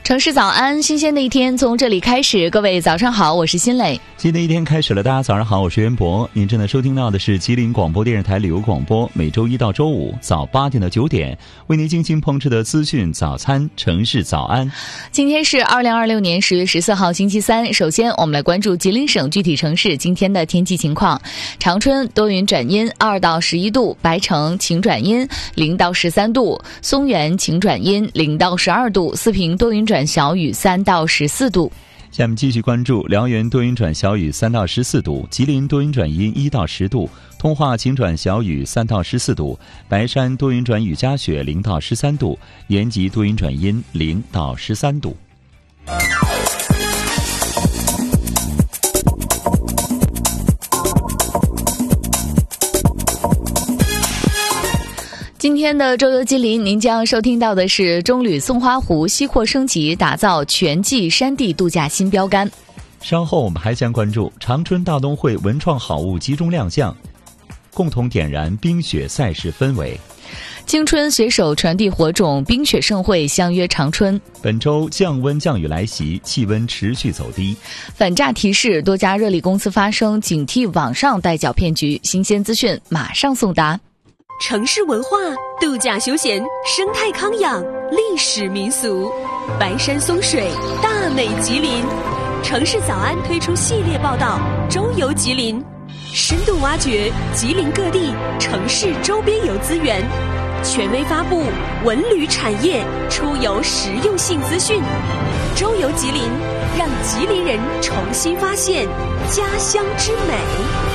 城市早安，新鲜的一天从这里开始。各位早上好，我是新磊。 新的一天开始了，大家早上好，我是袁博。您正在收听到的是吉林广播电视台旅游广播，每周一到周五早8点到9点为您精心烹制的资讯早餐城市早安。 今天是2026年10月14号星期三。首先我们来关注吉林省具体城市今天的天气情况。长春多云转阴2到11度，白城晴转阴0到13度，松原晴转阴0到12度，四平多云转小雨3到14度。 下面继续关注辽源多云转小雨3到14度，吉林多云转阴1到10度，通化晴转小雨3到14度，白山多云转雨夹雪0到13度，延吉多云转阴0到13度。 今天的周游吉林，您将收听到的是中旅松花湖西扩升级，打造全季山地度假新标杆。 稍后我们还将关注长春大冬会文创好物集中亮相，共同点燃冰雪赛事氛围。 青春携手传递火种，冰雪盛会相约长春。 本周降温降雨来袭，气温持续走低。 反诈提示，多家热力公司发声，警惕网上代缴骗局。新鲜资讯马上送达。 城市文化、度假休闲、生态康养、历史民俗，白山松水，大美吉林。城市早安推出系列报道《周游吉林》，深度挖掘吉林各地城市周边游资源，权威发布文旅产业出游实用性资讯。周游吉林，让吉林人重新发现家乡之美。